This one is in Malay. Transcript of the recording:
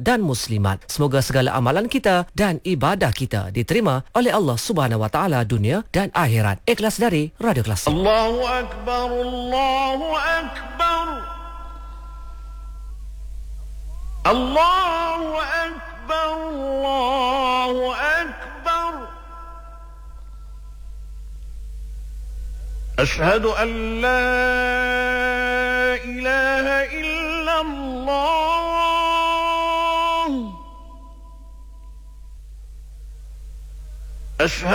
dan muslimat. Semoga segala amalan kita dan ibadah kita diterima oleh Allah Subhanahu Wa Taala dunia dan akhirat. Ikhlas dari Radio Klasik. Allahu Akbar, Allahu Akbar, Allahu Akbar, Allahu Akbar. Ashhadu an la ilaha illallah. Ashhadu